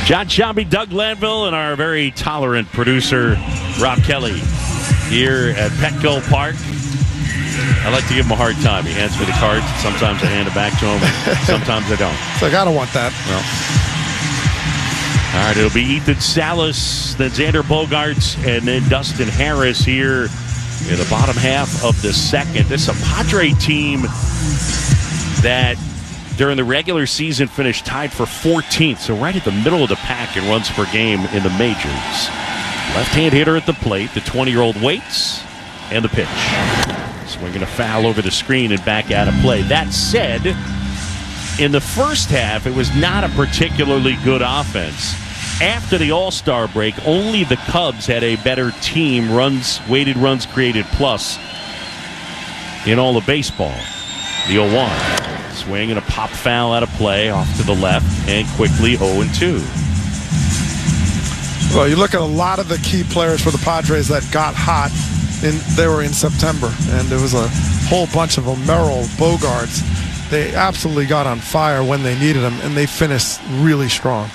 John Shelby, Doug Lanville, and our very tolerant producer, Rob Kelly, here at Petco Park. I like to give him a hard time. He hands me the cards. Sometimes I hand it back to him. Sometimes I don't. It's like, I don't want that. Well. All right, it'll be Ethan Salas, then Xander Bogaerts, and then Dustin Harris here in the bottom half of the second. This is a Padre team that during the regular season finished tied for 14th, so right at the middle of the pack in runs per game in the majors. Left-hand hitter at the plate. The 20-year-old waits, and the pitch. Swinging a foul over the screen and back out of play. That said, in the first half, it was not a particularly good offense. After the All-Star break, only the Cubs had a better team, weighted runs created plus in all of baseball. The 0-1. Swing and a pop foul out of play off to the left, and quickly 0-2. Well, you look at a lot of the key players for the Padres that got hot. They were in September, and there was a whole bunch of them. Merrill, Bogaerts. They absolutely got on fire when they needed them, and they finished really strong.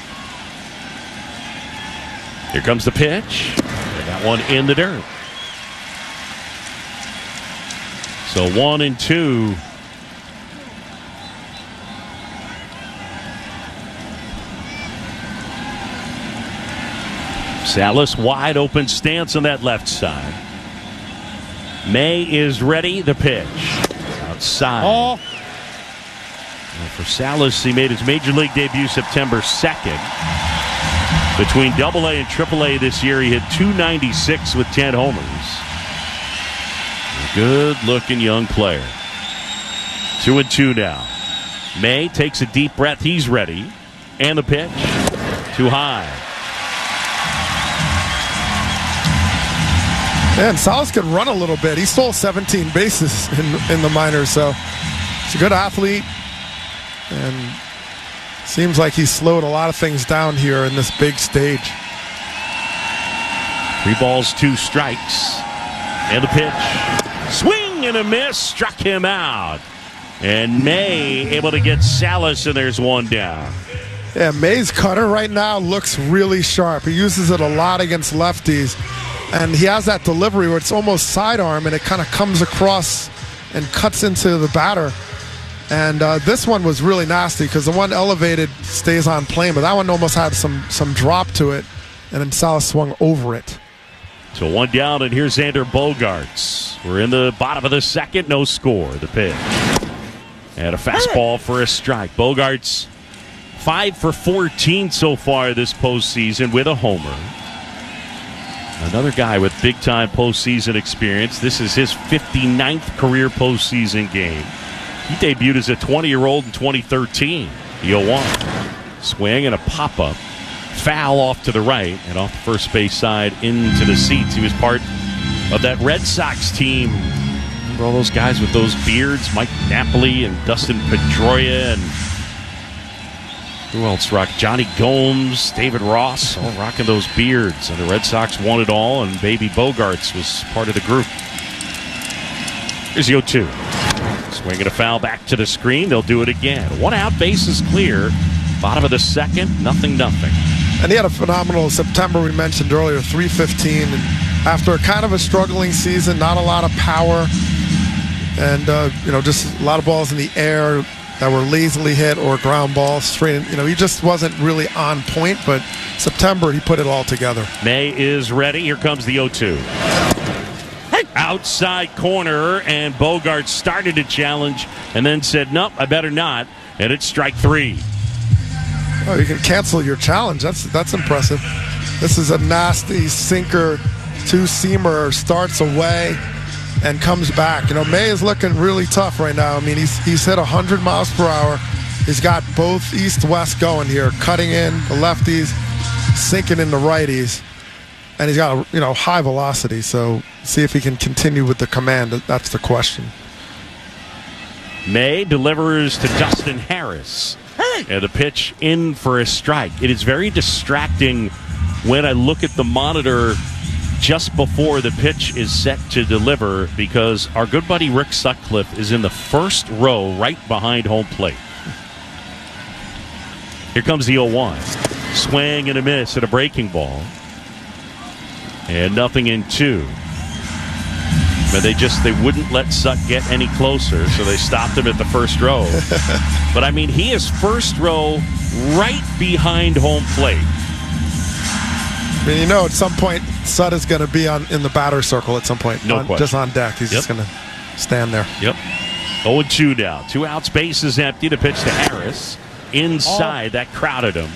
Here comes the pitch. That one in the dirt. So 1-2. Salas, wide open stance on that left side. May is ready. The pitch. Outside. Oh. For Salas, he made his major league debut September 2nd. Between AA and AAA this year, he hit .296 with 10 homers. A good-looking young player. 2-2 now. May takes a deep breath. He's ready. And the pitch. Too high. Man, Salas could run a little bit. He stole 17 bases in the minors, so he's a good athlete. And seems like he slowed a lot of things down here in this big stage. 3 balls, 2 strikes. And the pitch. Swing and a miss. Struck him out. And May able to get Salas, and there's 1 down. Yeah, May's cutter right now looks really sharp. He uses it a lot against lefties. And he has that delivery where it's almost sidearm, and it kind of comes across and cuts into the batter. And this one was really nasty because the one elevated stays on plane, but that one almost had some drop to it, and then Salas swung over it. So 1 down, and here's Xander Bogaerts. We're in the bottom of the second, no score. The pitch. And a fastball for a strike. Bogaerts 5 for 14 so far this postseason with a homer. Another guy with big-time postseason experience. This is his 59th career postseason game. He debuted as a 20-year-old in 2013. The 0-1. Swing and a pop-up. Foul off to the right and off the first base side into the seats. He was part of that Red Sox team. Remember all those guys with those beards? Mike Napoli and Dustin Pedroia and who else rocked? Johnny Gomes, David Ross, all rocking those beards. And the Red Sox won it all, and Baby Bogaerts was part of the group. Here's the 0-2. Swinging a foul back to the screen. They'll do it again. 1 out, base is clear. Bottom of the second, 0-0. And he had a phenomenal September, we mentioned earlier, .315. And after a kind of a struggling season, not a lot of power, and just a lot of balls in the air that were lazily hit or ground balls straight. He just wasn't really on point, but September he put it all together. May is ready. Here comes the 0-2. Outside corner, and Bogaerts started to challenge and then said, nope, I better not. And it's strike 3. Oh, you can cancel your challenge. That's impressive. This is a nasty sinker, 2-seamer, starts away and comes back. May is looking really tough right now. I mean, he's hit 100 miles per hour. He's got both east-west going here, cutting in the lefties, sinking in the righties, and he's got high velocity. So see if he can continue with the command. That's the question. May delivers to Dustin Harris. And the pitch in for a strike. It is very distracting when I look at the monitor just before the pitch is set to deliver, because our good buddy Rick Sutcliffe is in the first row right behind home plate. Here comes the 0-1. swing and a miss at a breaking ball. And nothing in 2. But they wouldn't let Sut get any closer, so they stopped him at the first row. But, I mean, he is first row right behind home plate. I mean, at some point, Sut is going to be in the batter's circle at some point. No question. Just on deck. He's just going to stand there. Yep. 0-2 now. 2 outs, base is empty. To pitch to Harris. Inside, that crowded him.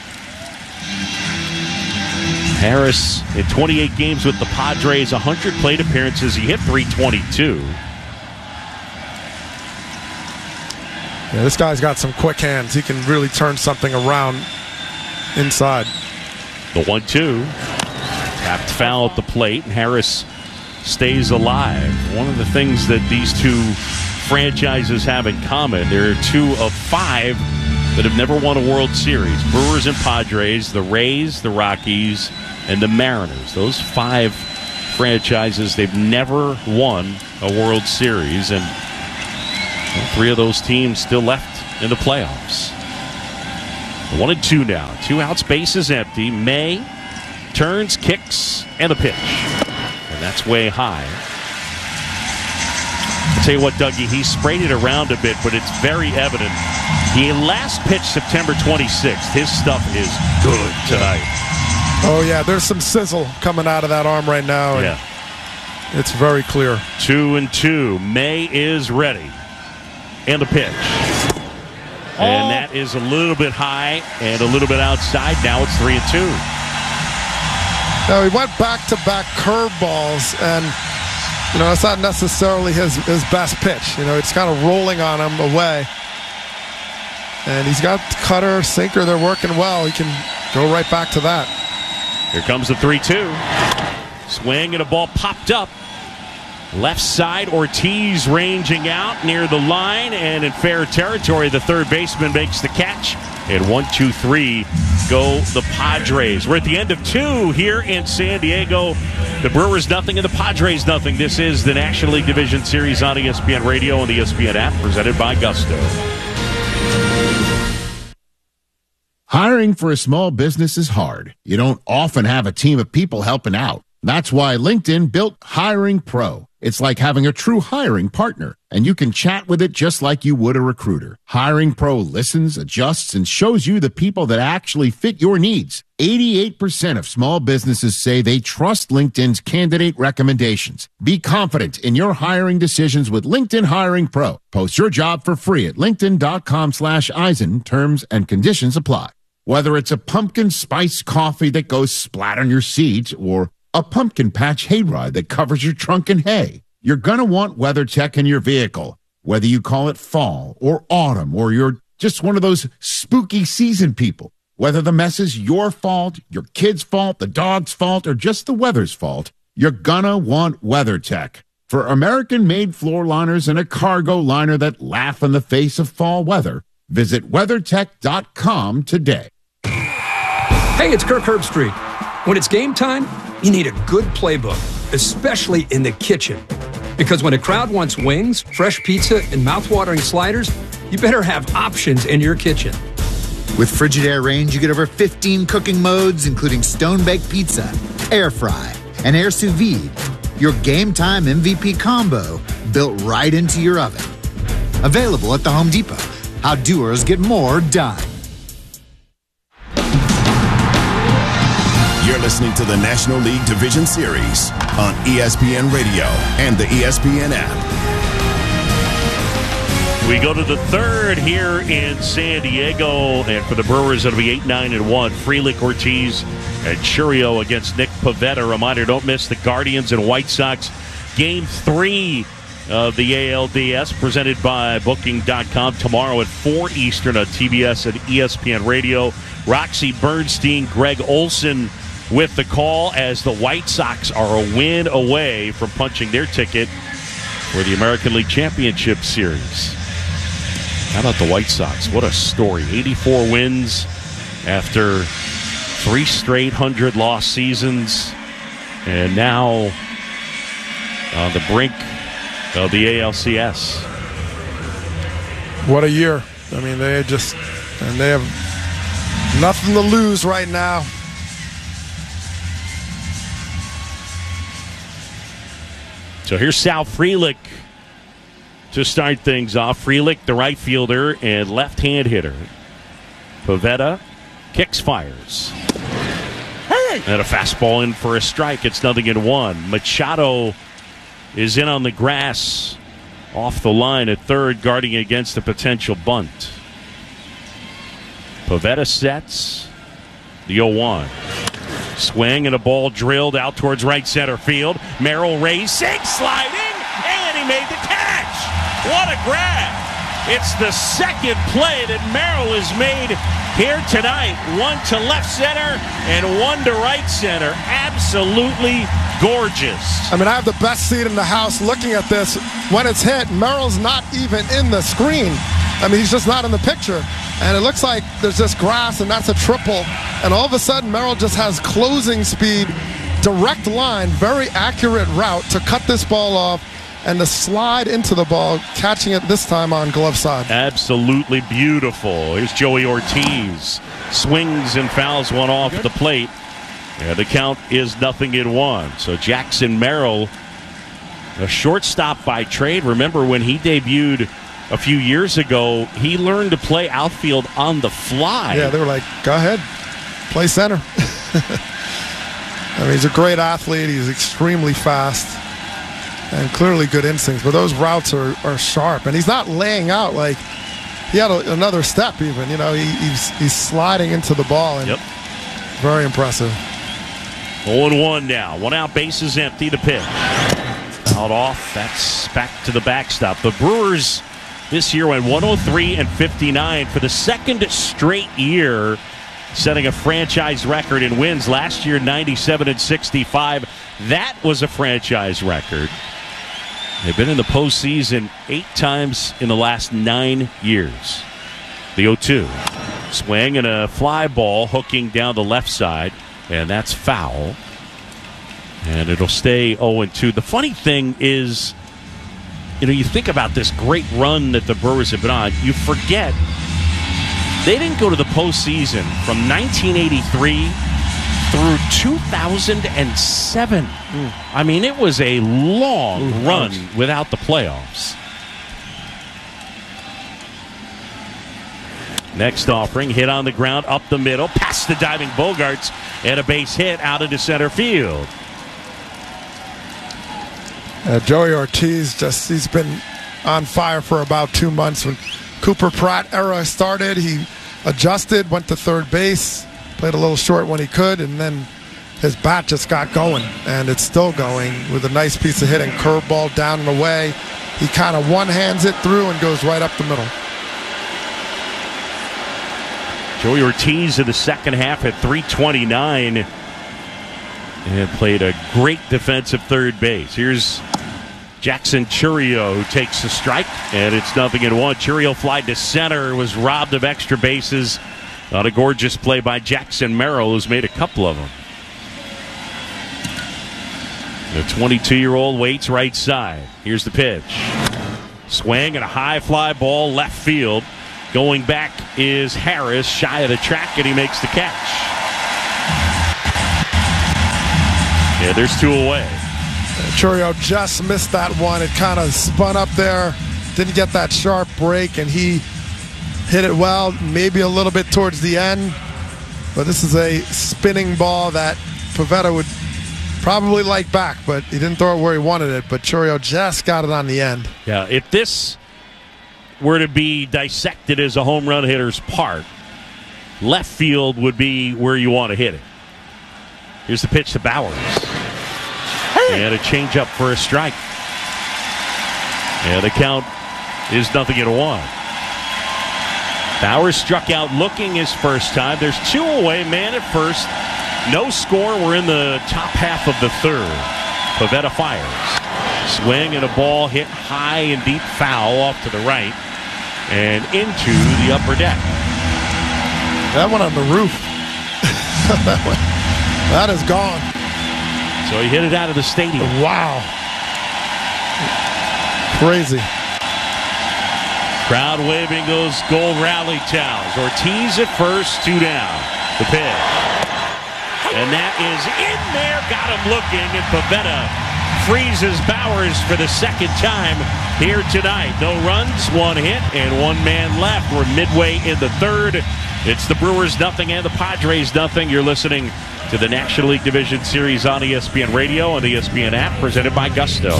Harris, in 28 games with the Padres, 100 plate appearances. He hit .322. Yeah, this guy's got some quick hands. He can really turn something around inside. The 1-2. Tapped foul at the plate, and Harris stays alive. One of the things that these two franchises have in common, there are 2 of 5 that have never won a World Series. Brewers and Padres, the Rays, the Rockies, and the Mariners. Those 5 franchises, they've never won a World Series, and 3 of those teams still left in the playoffs. 1-2 now. 2 outs, base is empty. May turns, kicks, and a pitch. And that's way high. I'll tell you what, Dougie, he sprayed it around a bit, but it's very evident. He last pitched September 26th. His stuff is good tonight. Oh, yeah, there's some sizzle coming out of that arm right now. Yeah. It's very clear. 2-2. May is ready. And a pitch. And that is a little bit high and a little bit outside. Now it's 3-2. Now, he went back-to-back curveballs, and, it's not necessarily his best pitch. It's kind of rolling on him away. And he's got cutter, sinker. They're working well. He can go right back to that. Here comes the 3-2. Swing and a ball popped up. Left side, Ortiz ranging out near the line, and in fair territory, the third baseman makes the catch. And 1-2-3 go the Padres. We're at the end of 2 here in San Diego. The Brewers nothing and the Padres nothing. This is the National League Division Series on ESPN Radio and the ESPN app, presented by Gusto. Hiring for a small business is hard. You don't often have a team of people helping out. That's why LinkedIn built Hiring Pro. It's like having a true hiring partner, and you can chat with it just like you would a recruiter. Hiring Pro listens, adjusts, and shows you the people that actually fit your needs. 88% of small businesses say they trust LinkedIn's candidate recommendations. Be confident in your hiring decisions with LinkedIn Hiring Pro. Post your job for free at linkedin.com/Eisen. Terms and conditions apply. Whether it's a pumpkin spice coffee that goes splat on your seat or a pumpkin patch hayride that covers your trunk in hay, you're going to want WeatherTech in your vehicle. Whether you call it fall or autumn, or you're just one of those spooky season people, whether the mess is your fault, your kid's fault, the dog's fault, or just the weather's fault, you're going to want WeatherTech. For American-made floor liners and a cargo liner that laugh in the face of fall weather, visit WeatherTech.com today. Hey, it's Kirk Herbstreit. When it's game time, you need a good playbook, especially in the kitchen. Because when a crowd wants wings, fresh pizza, and mouthwatering sliders, you better have options in your kitchen. With Frigidaire Range, you get over 15 cooking modes, including stone-baked pizza, air fry, and air sous vide. Your game time MVP combo built right into your oven. Available at the Home Depot. How doers get more done. You're listening to the National League Division Series on ESPN Radio and the ESPN app. We go to the third here in San Diego, and for the Brewers, it'll be 8-9-1. Frelick, Ortiz, and Churio against Nick Pivetta. Reminder, don't miss the Guardians and White Sox Game 3 of the ALDS, presented by Booking.com tomorrow at 4 Eastern on TBS and ESPN Radio. Roxy Bernstein, Greg Olson with the call as the White Sox are a win away from punching their ticket for the American League Championship Series. How about the White Sox? What a story. 84 wins after 3 straight 100-loss seasons, and now on the brink of the ALCS. What a year. I mean, they have Nothing to lose right now. So here's Sal Frelick to start things off. Frelick, the right fielder and left-hand hitter. Pivetta kicks, fires. And a fastball in for a strike. It's 0-1. Machado is in on the grass off the line at third, guarding against a potential bunt. Pivetta sets the 0-1. Swing and a ball drilled out towards right center field. Merrill racing, sliding, and he made the catch. What a grab. It's the second play that Merrill has made here tonight. One to left center and one to right center. Absolutely gorgeous. I mean, I have the best seat in the house looking at this. When it's hit, Merrill's not even in the screen. I mean, he's just not in the picture. And it looks like there's just grass, and that's a triple. And all of a sudden, Merrill just has closing speed, direct line, very accurate route to cut this ball off and to slide into the ball, catching it this time on glove side. Absolutely beautiful. Here's Joey Ortiz. Swings and fouls one off the plate. And the count is 0-1. So Jackson Merrill, a shortstop by trade. Remember when he debuted a few years ago, he learned to play outfield on the fly. Yeah, they were like, go ahead, play center. I mean, he's a great athlete. He's extremely fast and clearly good instincts. But those routes are sharp. And he's not laying out like he had another step even. You know, he's sliding into the ball. And very impressive. 0-1 now. One out, bases empty. The pitch. Out off. That's back to the backstop. The Brewers this year went 103-59 for the second straight year, setting a franchise record in wins. Last year, 97-65. That was a franchise record. They've been in the postseason 8 times in the last 9 years. The 0-2. Swing and a fly ball hooking down the left side, and that's foul. And it'll stay 0-2. The funny thing is, you know, you think about this great run that the Brewers have been on, you forget they didn't go to the postseason from 1983 through 2007. I mean, it was a long run without the playoffs. Next offering, hit on the ground, up the middle, past the diving Bogaerts, and a base hit out into center field. Joey Ortiz, he's been on fire for about 2 months. When Cooper Pratt era started, he adjusted, went to third base, played a little short when he could, and then his bat just got going, and it's still going with a nice piece of hitting, curveball down and away. He kind of one-hands it through and goes right up the middle. Joey Ortiz in the second half at .329 and played a great defensive third base. Here's Jackson Chourio, who takes the strike, and it's 0-1. Chourio fly to center, was robbed of extra bases on a gorgeous play by Jackson Merrill, who's made a couple of them. The 22-year-old waits right side. Here's the pitch. Swing and a high fly ball left field. Going back is Harris, shy of the track, and he makes the catch. Yeah, there's 2 away. Chourio just missed that one. It kind of spun up there, didn't get that sharp break, and he hit it well, maybe a little bit towards the end. But this is a spinning ball that Pivetta would probably like back, but he didn't throw it where he wanted it. But Chourio just got it on the end. Yeah, if this were to be dissected as a home run hitter's part, left field would be where you want to hit it. Here's the pitch to Bowers. And a changeup for a strike. And the count is 0-1. Bowers struck out looking his first time. There's 2 away, man at first. No score. We're in the top half of the third. Pivetta fires. Swing and a ball hit high and deep foul off to the right and into the upper deck. That one on the roof. That is gone. So he hit it out of the stadium. Wow. Crazy. Crowd waving those gold rally towels. Ortiz at first, 2 down. The pitch. And that is in there. Got him looking, and Pivetta freezes Bowers for the second time here tonight. No runs, 1 hit, and 1 man left. We're midway in the third. It's the Brewers nothing and the Padres nothing. You're listening to the National League Division Series on ESPN Radio and the ESPN app, presented by Gusto.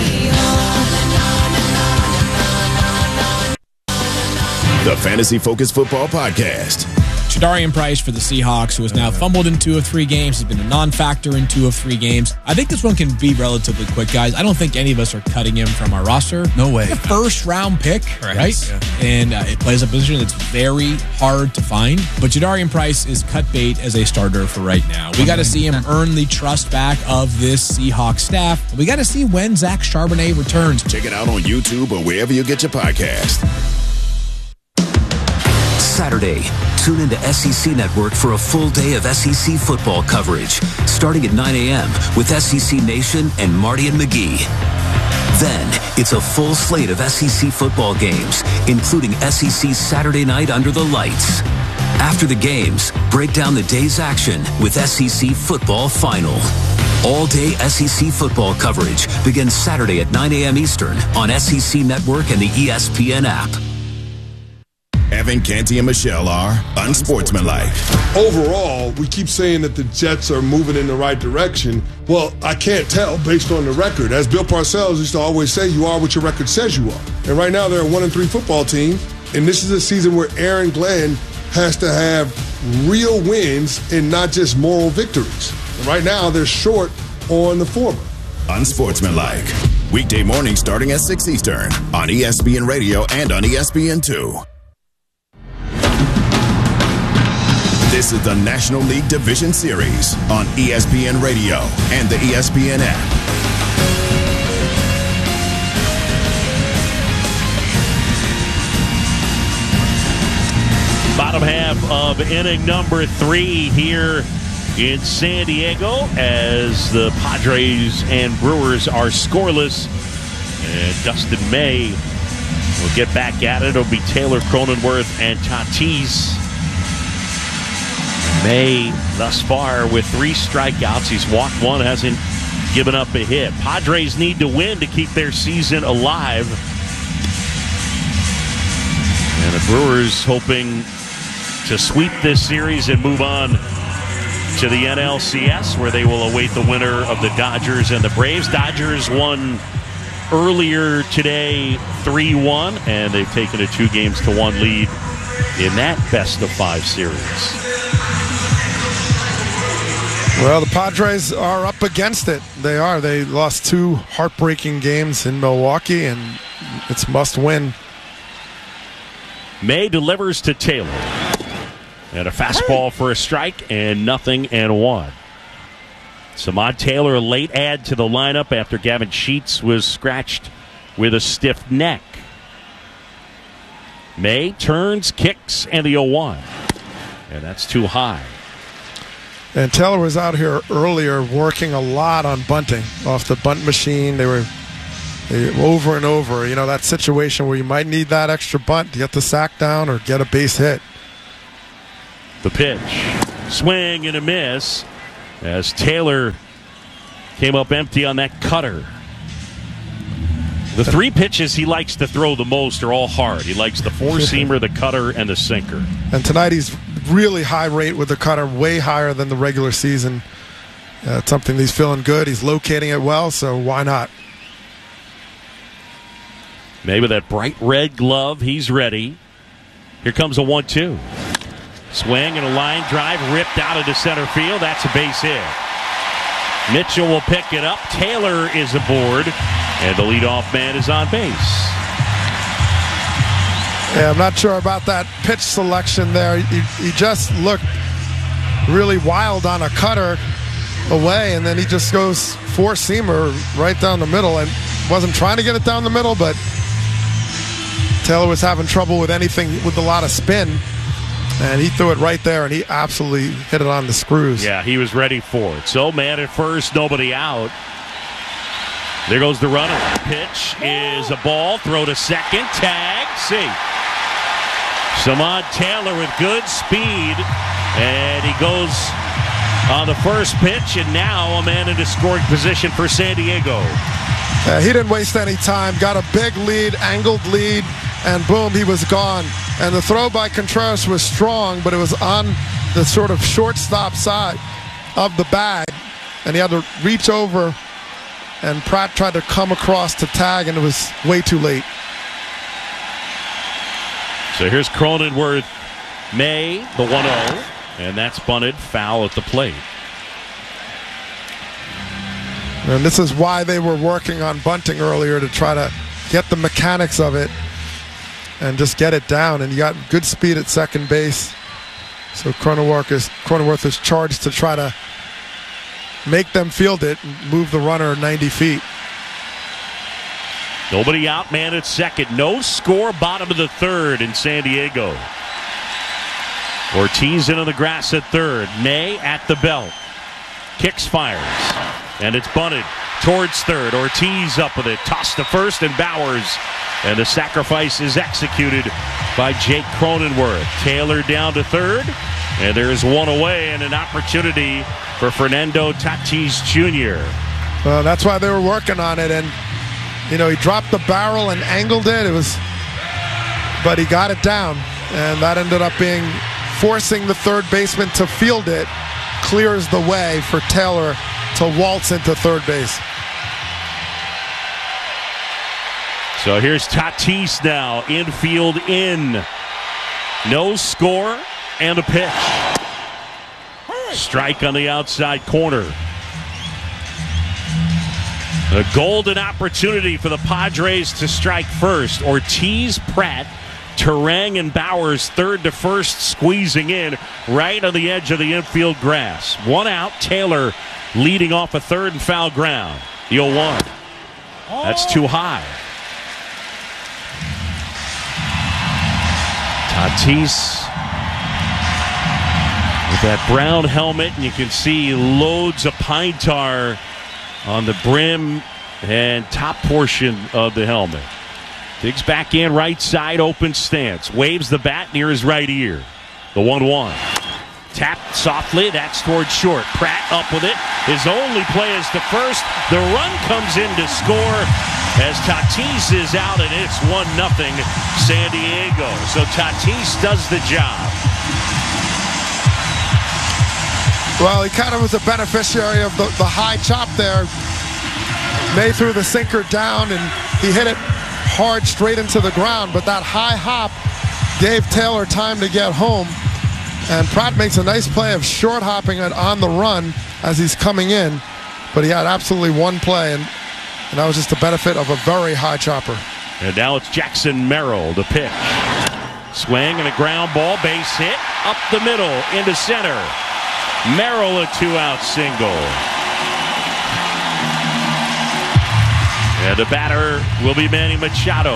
The Fantasy Focus Football Podcast. Shadarian Price for the Seahawks, who has now fumbled in 2 of 3 games. He's been a non-factor in 2 of 3 games. I think this one can be relatively quick, guys. I don't think any of us are cutting him from our roster. No way. A first-round pick, right? Yeah. And it plays a position that's very hard to find. But Shadarian Price is cut bait as a starter for right now. We got to see him earn the trust back of this Seahawks staff. We got to see when Zach Charbonnet returns. Check it out on YouTube or wherever you get your podcast. Saturday, tune into SEC Network for a full day of SEC football coverage, starting at 9 a.m. with SEC Nation and Marty and McGee. Then, it's a full slate of SEC football games, including SEC Saturday Night Under the Lights. After the games, break down the day's action with SEC Football Final. All-day SEC football coverage begins Saturday at 9 a.m. Eastern on SEC Network and the ESPN app. Evan, Canty, and Michelle are unsportsmanlike. Overall, we keep saying that the Jets are moving in the right direction. Well, I can't tell based on the record. As Bill Parcells used to always say, you are what your record says you are. And right now, they're a 1-3 football team. And this is a season where Aaron Glenn has to have real wins and not just moral victories. And right now, they're short on the former. Unsportsmanlike. Weekday morning starting at 6 Eastern on ESPN Radio and on ESPN2. This is the National League Division Series on ESPN Radio and the ESPN app. Bottom half of inning number 3 here in San Diego as the Padres and Brewers are scoreless. And Dustin May will get back at it. It'll be Taylor Cronenworth and Tatis. May, thus far, with 3 strikeouts. He's walked 1, hasn't given up a hit. Padres need to win to keep their season alive. And the Brewers hoping to sweep this series and move on to the NLCS, where they will await the winner of the Dodgers and the Braves. Dodgers won earlier today 3-1, and they've taken a 2-1 lead in that best-of-5 series. Well, the Padres are up against it. They are. They lost 2 heartbreaking games in Milwaukee, and it's must-win. May delivers to Taylor. And a fastball for a strike, and 0-1. Samad Taylor, a late add to the lineup after Gavin Sheets was scratched with a stiff neck. May turns, kicks, and the 0-1. And that's too high. And Taylor was out here earlier working a lot on bunting off the bunt machine. They were over and over. You know, that situation where you might need that extra bunt to get the sack down or get a base hit. The pitch. Swing and a miss as Taylor came up empty on that cutter. The 3 pitches he likes to throw the most are all hard. He likes the 4-seamer, the cutter, and the sinker. And tonight he's really high rate with the cutter, way higher than the regular season. It's something he's feeling good. He's locating it well, so why not? Maybe that bright red glove, he's ready. Here comes a 1-2. Swing and a line drive ripped out into center field. That's a base hit. Mitchell will pick it up. Taylor is aboard, and the leadoff man is on base. Yeah, I'm not sure about that pitch selection there. He just looked really wild on a cutter away, and then he just goes 4-seamer right down the middle, and wasn't trying to get it down the middle, but Taylor was having trouble with anything with a lot of spin. And he threw it right there, and he absolutely hit it on the screws. Yeah, he was ready for it. So man at first, nobody out. There goes the runner. Pitch is a ball. Throw to second. Tag. See. Samad Taylor with good speed. And he goes on the first pitch. And now a man into scoring position for San Diego. He didn't waste any time. Got a big lead, angled lead. And boom, he was gone. And the throw by Contreras was strong, but it was on the sort of shortstop side of the bag. And he had to reach over. And Pratt tried to come across to tag, and it was way too late. So here's Cronenworth, May, the 1-0, and that's bunted foul at the plate. And this is why they were working on bunting earlier, to try to get the mechanics of it and just get it down. And you got good speed at second base. So Cronenworth is charged to try to make them field it and move the runner 90 feet. Nobody out, man at second. No score, bottom of the third in San Diego. Ortiz into the grass at third. May at the belt. Kicks, fires. And it's bunted towards third. Ortiz up with it. Tossed to first, and Bowers. And the sacrifice is executed by Jake Cronenworth. Taylor down to third. And there's one away, and an opportunity for Fernando Tatis Jr. Well, that's why they were working on it. And, you know, he dropped the barrel and angled it. But he got it down. And that ended up being forcing the third baseman to field it. Clears the way for Taylor to waltz into third base. So here's Tatis now. Infield in. No score. And a pitch. Strike on the outside corner. A golden opportunity for the Padres to strike first. Ortiz, Pratt, Turang, and Bowers third to first, squeezing in right on the edge of the infield grass. One out. Taylor leading off a third and foul ground. The 0-1. That's too high. Tatis with that brown helmet, and you can see loads of pine tar on the brim and top portion of the helmet. Digs back in, right side, open stance. Waves the bat near his right ear. The 1-1. Tapped softly, that's towards short. Pratt up with it. His only play is to first. The run comes in to score as Tatis is out, and it's 1-0 San Diego. So Tatis does the job. Well, he kind of was a beneficiary of the high chop there. May threw the sinker down, and he hit it hard straight into the ground. But that high hop gave Taylor time to get home. And Pratt makes a nice play of short hopping it on the run as he's coming in. But he had absolutely one play, and that was just the benefit of a very high chopper. And now it's Jackson Merrill, the pitch. Swing and a ground ball, base hit, up the middle, into center. Merrill a two-out single. And the batter will be Manny Machado.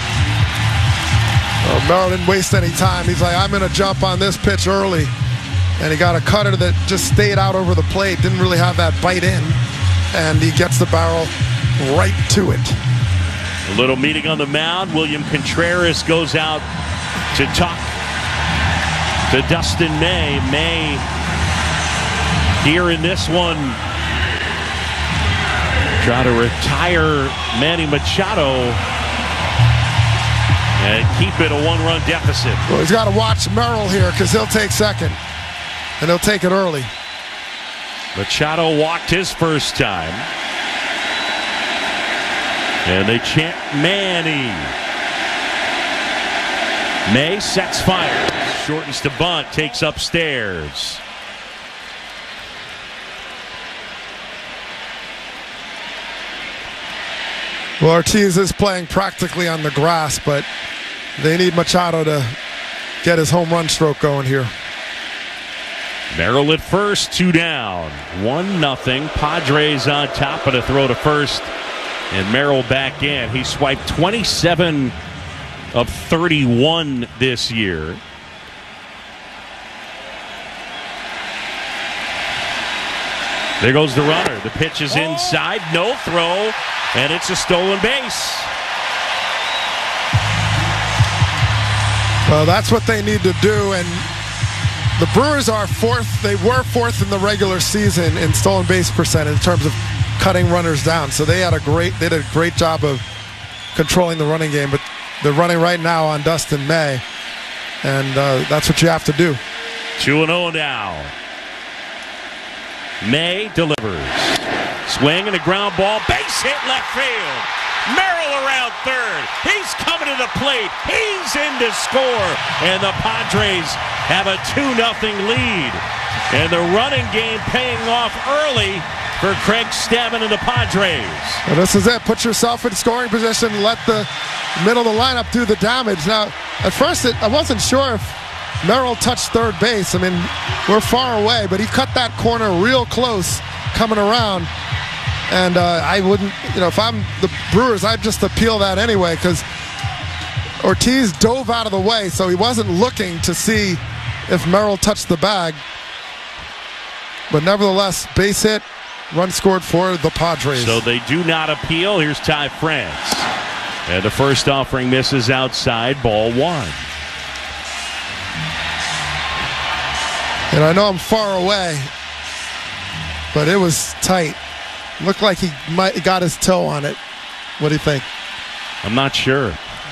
Well, Merrill didn't waste any time. He's like, I'm going to jump on this pitch early. And he got a cutter that just stayed out over the plate. Didn't really have that bite in. And he gets the barrel right to it. A little meeting on the mound. William Contreras goes out to talk to Dustin May. May here in this one, try to retire Manny Machado and keep it a one-run deficit. Well, he's got to watch Merrill here because he'll take second, and he'll take it early. Machado walked his first time. And they chant Manny. May sets fire. Shortens to bunt, takes upstairs. Well, Ortiz is playing practically on the grass, but they need Machado to get his home run stroke going here. Merrill at first, 2 down. 1-0. Padres on top of the throw to first. And Merrill back in. He swiped 27 of 31 this year. There goes the runner. The pitch is inside. No throw. and it's a stolen base. Well, that's what they need to do, and the Brewers are fourth. They were fourth in the regular season in stolen base percentage in terms of cutting runners down. So they did a great job of controlling the running game, but they're running right now on Dustin May, and that's what you have to do. 2-0 now. May delivers. Swing and a ground ball. Base hit left field. Merrill around third. He's coming to the plate. He's in to score. And the Padres have a 2-0 lead. And the running game paying off early for Craig Stammen and the Padres. Well, this is it. Put yourself in scoring position. Let the middle of the lineup do the damage. Now, at first, I wasn't sure if Merrill touched third base. I mean, we're far away, but he cut that corner real close coming around. And I wouldn't, if I'm the Brewers, I'd just appeal that anyway, because Ortiz dove out of the way, so he wasn't looking to see if Merrill touched the bag. But nevertheless, base hit, run scored for the Padres. So they do not appeal. Here's Ty France. And the first offering misses outside, ball one. And I know I'm far away, but it was tight. Looked like he might got his toe on it. What do you think? I'm not sure.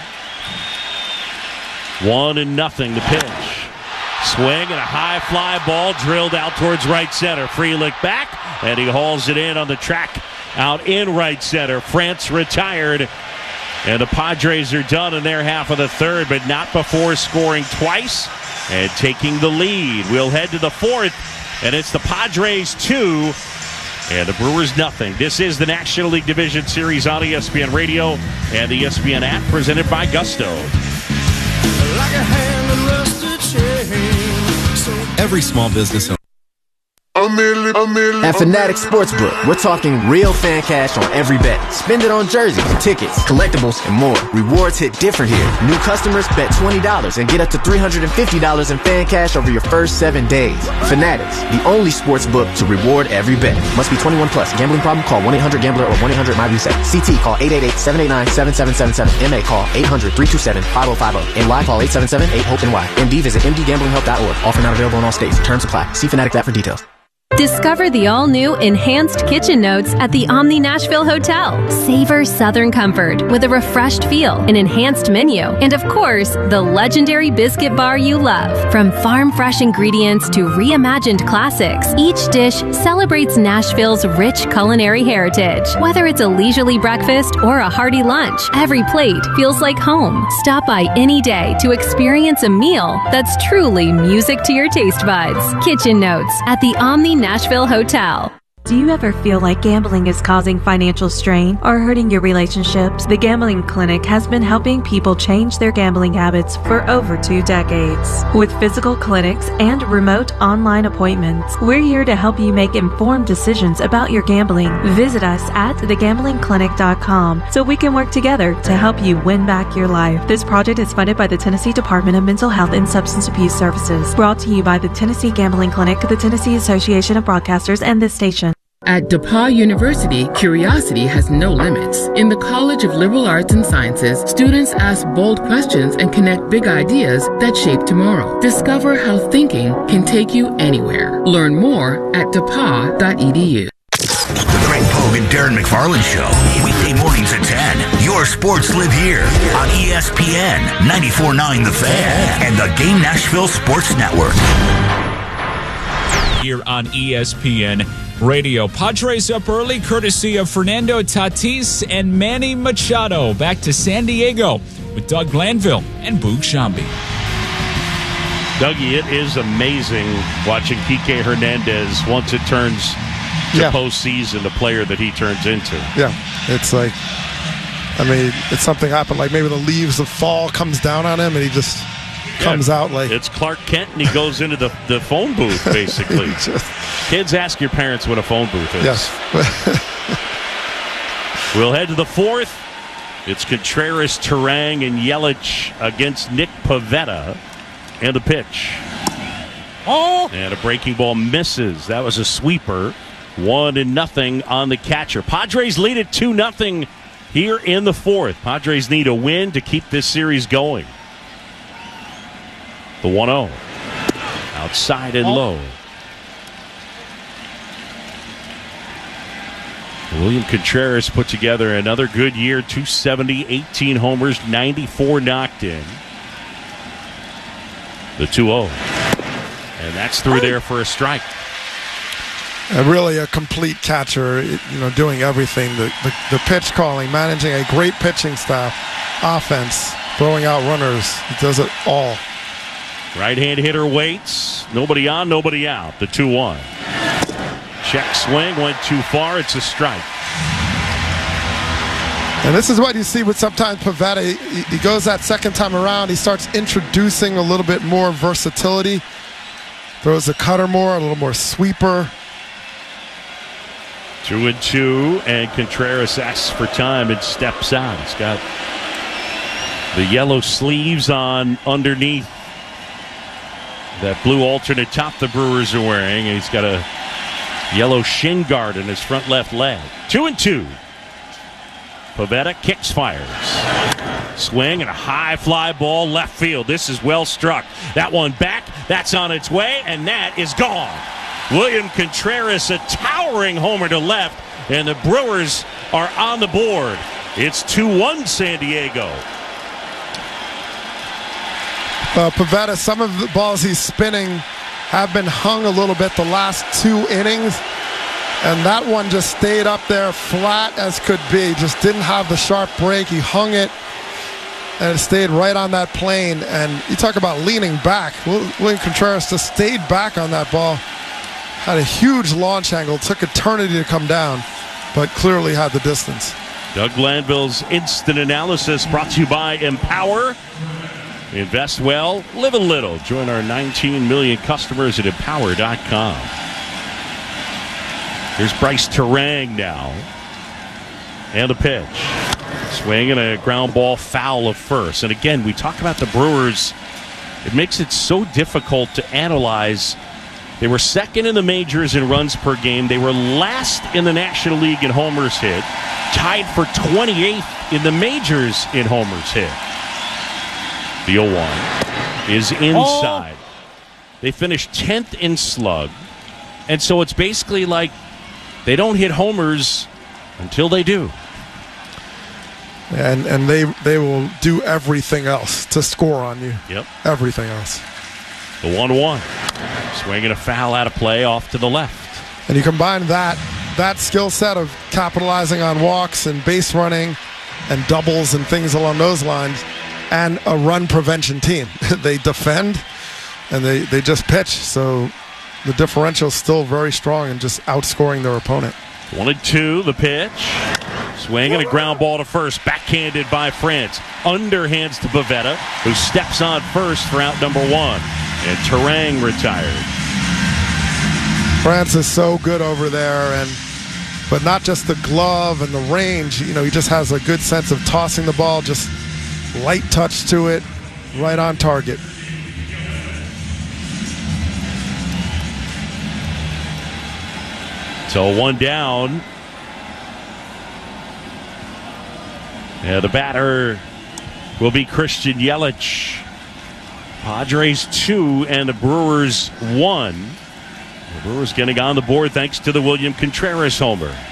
1-0 the pitch. Swing and a high fly ball drilled out towards right center. Frelick back, and he hauls it in on the track out in right center. France retired, and the Padres are done in their half of the third, but not before scoring twice and taking the lead. We'll head to the fourth, and it's the Padres 2 and the Brewers nothing. This is the National League Division Series on ESPN Radio and the ESPN app, presented by Gusto. Like a hand that rusted chain. Every small business owner. At Fanatics Sportsbook, we're talking real fan cash on every bet. Spend it on jerseys, tickets, collectibles, and more. Rewards hit different here. New customers bet $20 and get up to $350 in fan cash over your first 7 days. Fanatics, the only sportsbook to reward every bet. Must be 21 plus. Gambling problem? Call 1-800-GAMBLER or 1-800-MY-RESET. CT, call 888-789-7777. MA, call 800-327-5050. And Y, call 877-8-HOPE-NY. MD, visit mdgamblinghelp.org. Offer not available in all states. Terms apply. See Fanatics app for details. Discover the all-new Enhanced Kitchen Notes at the Omni Nashville Hotel. Savor Southern comfort with a refreshed feel, an enhanced menu, and of course, the legendary biscuit bar you love. From farm-fresh ingredients to reimagined classics, each dish celebrates Nashville's rich culinary heritage. Whether it's a leisurely breakfast or a hearty lunch, every plate feels like home. Stop by any day to experience a meal that's truly music to your taste buds. Kitchen Notes at the Omni Nashville Hotel. Do you ever feel like gambling is causing financial strain or hurting your relationships? The Gambling Clinic has been helping people change their gambling habits for over 2 decades. With physical clinics and remote online appointments, we're here to help you make informed decisions about your gambling. Visit us at thegamblingclinic.com so we can work together to help you win back your life. This project is funded by the Tennessee Department of Mental Health and Substance Abuse Services. Brought to you by the Tennessee Gambling Clinic, the Tennessee Association of Broadcasters, and this station. At DePauw University, curiosity has no limits. In the College of Liberal Arts and Sciences, students ask bold questions and connect big ideas that shape tomorrow. Discover how thinking can take you anywhere. Learn more at depaw.edu. The Greg Pogue and Darren McFarland Show. Weekday mornings at 10. Your sports live here on ESPN 94.9 The Fan and the Game Nashville Sports Network. Here on ESPN Radio. Padres up early, courtesy of Fernando Tatis and Manny Machado. Back to San Diego with Doug Glanville and Boog Shambi. Dougie, it is amazing watching Kike Hernandez once it turns to postseason, the player that he turns into. Yeah, it's like, I mean, it's something happened. Like maybe the leaves of fall comes down on him and he just comes out like... It's Clark Kent and he goes into the phone booth, basically. Kids, ask your parents what a phone booth is. Yes. We'll head to the fourth. It's Contreras, Turang, and Yelich against Nick Pivetta. And the pitch. And a breaking ball misses. That was a sweeper. 1-0 on the catcher. Padres lead it 2-0 here in the fourth. Padres need a win to keep this series going. The 1-0. Outside and low. William Contreras put together another good year. 270, 18 homers, 94 knocked in. The 2-0. And that's through there for a strike. Really a complete catcher, doing everything. The pitch calling, managing a great pitching staff, offense, throwing out runners. He does it all. Right-hand hitter waits. Nobody on, nobody out. The 2-1. Check swing, went too far. It's a strike. And this is what you see with sometimes Pivetta. He goes that second time around. He starts introducing a little bit more versatility. Throws the cutter more, a little more sweeper. 2-2, and Contreras asks for time and steps out. He's got the yellow sleeves on underneath that blue alternate top the Brewers are wearing, and he's got a yellow shin guard in his front left leg. 2-2. Pivetta kicks, fires. Swing and a high fly ball left field. This is well struck. That one back. That's on its way, and that is gone. William Contreras, a towering homer to left, and the Brewers are on the board. It's 2-1 San Diego. Pivetta, some of the balls he's spinning have been hung a little bit the last 2 innings, and that one just stayed up there flat as could be. Just didn't have the sharp break. He hung it, and it stayed right on that plane. And you talk about leaning back. William Contreras just stayed back on that ball. Had a huge launch angle. Took eternity to come down, but clearly had the distance. Doug Glanville's instant analysis brought to you by Empower. Invest well, live a little. Join our 19 million customers at Empower.com. Here's Bryce Terang now. And the pitch. Swing and a ground ball foul of first. And again, we talk about the Brewers. It makes it so difficult to analyze. They were second in the majors in runs per game. They were last in the National League in homers hit. Tied for 28th in the majors in homers hit. The 0-1 is inside. They finished 10th in slug. And so it's basically like they don't hit homers until they do. And they will do everything else to score on you. Yep. Everything else. The 1-1. Swinging a foul out of play off to the left. And you combine that skill set of capitalizing on walks and base running and doubles and things along those lines, and a run prevention team. They defend and they just pitch. So the differential is still very strong and just outscoring their opponent. 1-2, the pitch. Swing and a ground ball to first. Backhanded by France. Underhands to Pivetta, who steps on first for out number 1. And Terang retired. France is so good over there, but not just the glove and the range. He just has a good sense of tossing the ball, just light touch to it, right on target. So 1 down. The batter will be Christian Yelich. Padres 2 and the Brewers 1. The Brewers getting on the board thanks to the William Contreras homer.